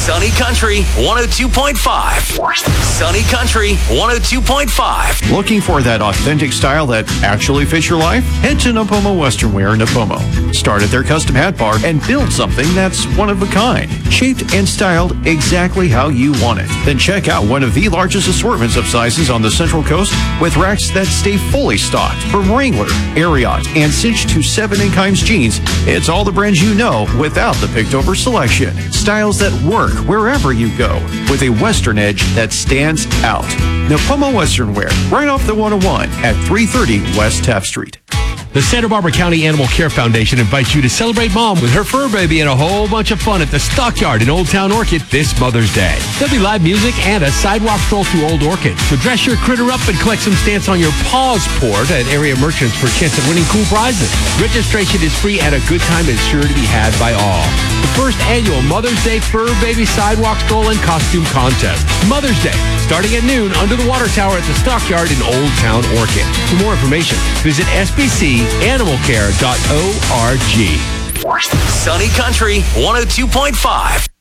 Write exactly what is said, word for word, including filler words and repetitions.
Sunny Country one oh two point five. Sunny Country one oh two point five. Looking for that authentic style that actually fits your life? Head to Napomo Western Wear in Napomo. Start at their custom hat bar and build something that's one of a kind, shaped and styled exactly how you want it. Then check out one of the largest assortments of sizes on the Central Coast with racks that stay fully stocked. From Wrangler, Ariat, and Cinch to seven and Kimes jeans, it's all the brands you know without the picked-over selection. Styles that work wherever you go with a Western edge that stands out. Napomo Western Wear, right off the one oh one at three thirty West Taft Street. The Santa Barbara County Animal Care Foundation invites you to celebrate Mom with her fur baby and a whole bunch of fun at the Stockyard in Old Town Orchid this Mother's Day. There'll be live music and a sidewalk stroll through Old Orchid. So dress your critter up and collect some stamps on your paws port at area merchants for a chance at winning cool prizes. Registration is free and a good time is sure to be had by all. The first annual Mother's Day Fur Baby Sidewalk Stroll and Costume Contest. Mother's Day, starting at noon under the water tower at the Stockyard in Old Town Orchid. For more information, visit S B C animal care dot org. Sunny Country one oh two point five.